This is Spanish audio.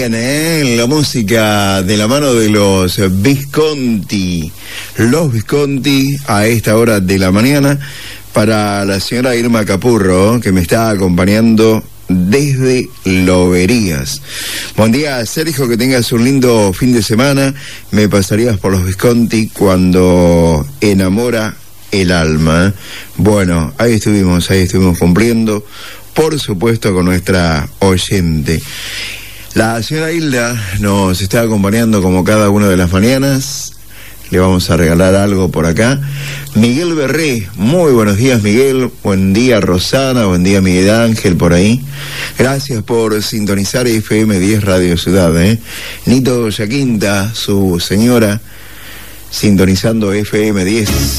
viene, la música de la mano de los Visconti. Los Visconti a esta hora de la mañana para la señora Irma Capurro, que me está acompañando desde Loberías. Buen día, Sergio, que tengas un lindo fin de semana. Me pasarías por los Visconti cuando enamora el alma. Bueno, ahí estuvimos cumpliendo, por supuesto, con nuestra oyente. La señora Hilda nos está acompañando como cada una de las mañanas. Le vamos a regalar algo por acá. Miguel Berré, muy buenos días, Miguel. Buen día, Rosana. Buen día, Miguel Ángel, por ahí. Gracias por sintonizar FM 10 Radio Ciudad. Nito Yaquinta, su señora, sintonizando FM 10.